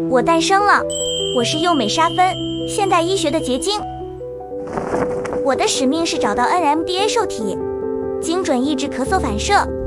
我诞生了，我是幼美沙芬，现代医学的结晶。我的使命是找到 NMDA 受体，精准抑制咳嗽反射。